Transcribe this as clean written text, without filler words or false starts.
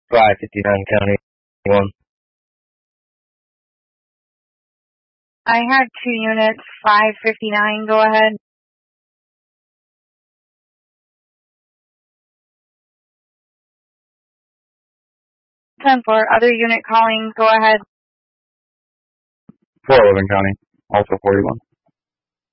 559 County 1. I had 2 units, 559, go ahead. 10-4, other unit calling, go ahead. 411 County, also 41.